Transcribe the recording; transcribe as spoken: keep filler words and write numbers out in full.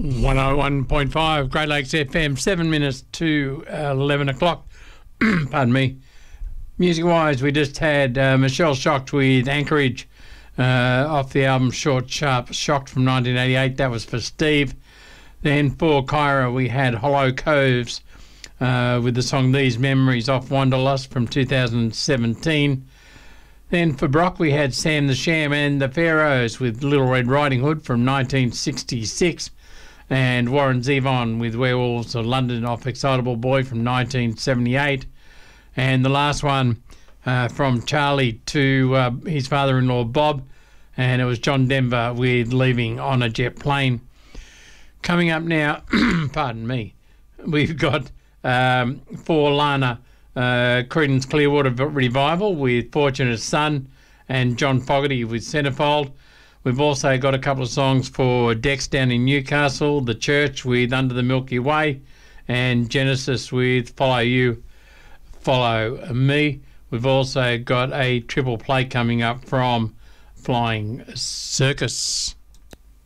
one oh one point five Great Lakes F M, seven minutes to uh, eleven o'clock. Pardon me. Music-wise, we just had uh, Michelle Shocked with Anchorage uh, off the album Short Sharp Shocked from nineteen eighty-eight. That was for Steve. Then for Kyra, we had Hollow Coves uh, with the song These Memories off Wanderlust from two thousand seventeen. Then for Brock, we had Sam the Sham and the Pharaohs with Little Red Riding Hood from nineteen sixty-six. And Warren Zevon with Werewolves of London off Excitable Boy from nineteen seventy-eight. And the last one uh, from Charlie to uh, his father-in-law Bob, and it was John Denver with Leaving on a Jet Plane. Coming up now, pardon me, we've got um, for Lana, uh, Creedence Clearwater Revival with Fortunate Son and John Fogerty with Centerfold. We've also got a couple of songs for Dex down in Newcastle, The Church with Under the Milky Way, and Genesis with Follow You, Follow Me. We've also got a triple play coming up from Flying Circus.